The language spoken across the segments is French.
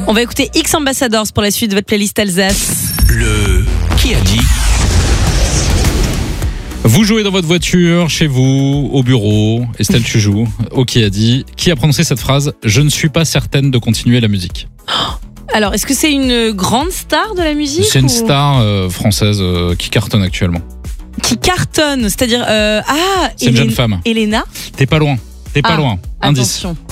On va écouter X Ambassadors pour la suite de votre playlist Alsace. Le qui a dit? Vous jouez dans votre voiture, chez vous, au bureau. Estelle, tu joues. Au qui a dit? Qui a prononcé cette phrase? Je ne suis pas certaine de continuer la musique. Alors, est-ce que c'est une grande star de la musique? C'est une star française qui cartonne actuellement. Qui cartonne, c'est-à-dire... c'est une jeune femme. Elena? T'es pas loin. Indice. Attention.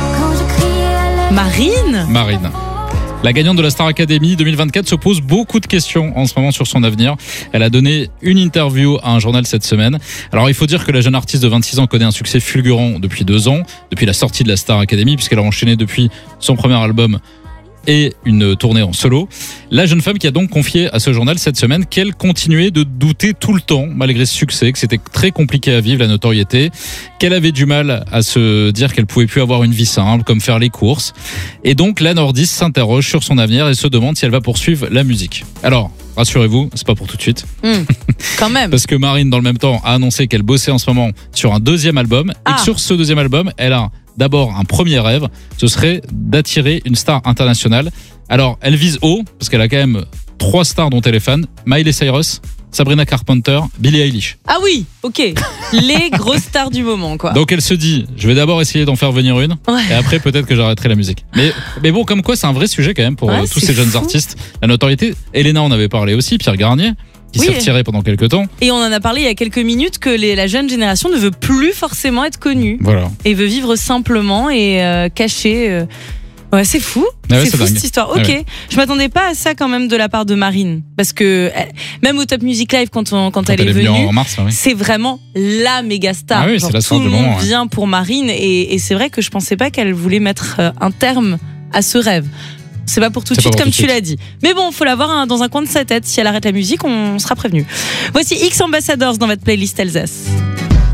Marine? La gagnante de la Star Academy 2024 se pose beaucoup de questions en ce moment sur son avenir. Elle a donné une interview à un journal cette semaine. Alors il faut dire que la jeune artiste de 26 ans connaît un succès fulgurant depuis 2 ans, depuis la sortie de la Star Academy, puisqu'elle a enchaîné depuis son premier album et une tournée en solo. La jeune femme qui a donc confié à ce journal cette semaine qu'elle continuait de douter tout le temps, malgré ce succès, que c'était très compliqué à vivre, la notoriété, qu'elle avait du mal à se dire qu'elle pouvait plus avoir une vie simple, comme faire les courses. Et donc, la nordiste s'interroge sur son avenir et se demande si elle va poursuivre la musique. Alors, rassurez-vous, c'est pas pour tout de suite. Quand même. Parce que Marine, dans le même temps, a annoncé qu'elle bossait en ce moment sur un 2e album et que sur ce 2e album, elle a d'abord un premier rêve, ce serait d'attirer une star internationale. Alors, elle vise haut, parce qu'elle a quand même 3 stars dont elle est fan: Miley Cyrus, Sabrina Carpenter, Billie Eilish. Ah oui, ok. Les grosses stars du moment, quoi. Donc elle se dit, je vais d'abord essayer d'en faire venir une, et après peut-être que j'arrêterai la musique. Mais bon, comme quoi c'est un vrai sujet quand même pour tous ces jeunes artistes. La notoriété, Elena en avait parlé aussi, Pierre Garnier, qui s'est retiré pendant quelques temps. Et on en a parlé il y a quelques minutes que la jeune génération ne veut plus forcément être connue. Voilà. Et veut vivre simplement et caché. Ouais, c'est fou. C'est fou cette histoire. Ok. Ouais. Je m'attendais pas à ça quand même de la part de Marine. Parce que même au Top Music Live, quand elle est venue, en mars, c'est vraiment la méga star. Ah oui, c'est la star du moment. Tout le monde vient pour Marine. Et c'est vrai que je pensais pas qu'elle voulait mettre un terme à ce rêve. C'est pas pour tout de suite, comme tu l'as dit. Mais bon, faut l'avoir dans un coin de sa tête. Si elle arrête la musique, on sera prévenu. Voici X Ambassadors dans votre playlist Alsace.